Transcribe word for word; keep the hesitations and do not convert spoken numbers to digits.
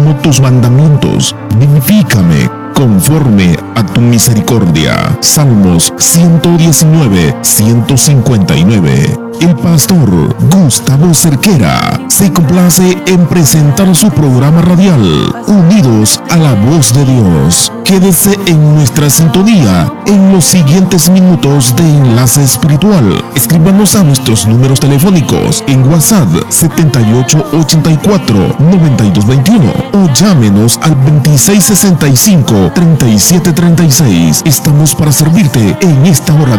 amo tus mandamientos, vivifícame conforme a tu misericordia. Salmos ciento diecinueve, ciento cincuenta y nueve. El pastor Gustavo Cerquera se complace en presentar su programa radial, Unidos a la Voz de Dios. Quédese en nuestra sintonía en los siguientes minutos de Enlace Espiritual. Escríbanos a nuestros números telefónicos en WhatsApp setenta y ocho ochenta y cuatro noventa y dos veintiuno o llámenos al veintiséis sesenta y cinco treinta y siete treinta y seis. Estamos para servirte en esta hora